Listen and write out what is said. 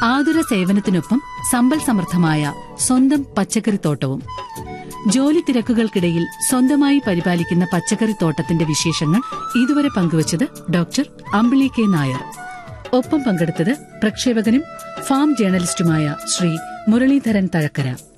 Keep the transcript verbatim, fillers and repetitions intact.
ആതുര സേവനത്തിനൊപ്പം സമ്പൽ സമൃദ്ധമായ സ്വന്തം പച്ചക്കറിത്തോട്ടവും. ജോലി തിരക്കുകൾക്കിടയിൽ സ്വന്തമായി പരിപാലിക്കുന്ന പച്ചക്കറിത്തോട്ടത്തിന്റെ വിശേഷങ്ങൾ ഇതുവരെ പങ്കുവച്ചത് ഡോക്ടർ അമ്പിളി കെ നായർ. ഒപ്പം പങ്കെടുത്തത് പ്രക്ഷേപകനും ഫാം ജേർണലിസ്റ്റുമായ ശ്രീ മുരളീധരൻ തഴക്കര.